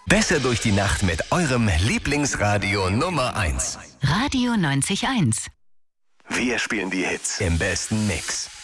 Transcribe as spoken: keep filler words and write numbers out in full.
Besser durch die Nacht mit eurem Lieblingsradio Nummer eins. Radio neunzig Komma eins. Wir spielen die Hits im besten Mix.